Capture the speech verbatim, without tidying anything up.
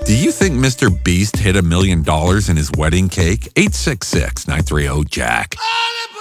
Do you think Mister Beast hit a million dollars in his wedding cake? eight six six, nine three zero, Jack.